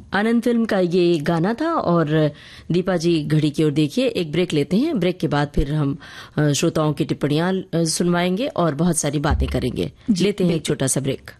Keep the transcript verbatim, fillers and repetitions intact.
आनंद film का ये गाना था और दीपा जी घड़ी की ओर देखिए, एक ब्रेक लेते हैं। ब्रेक के बाद फिर हम श्रोताओं की टिप्पणियां सुनवाएंगे और बहुत सारी बातें करेंगे। लेते हैं एक छोटा सा ब्रेक।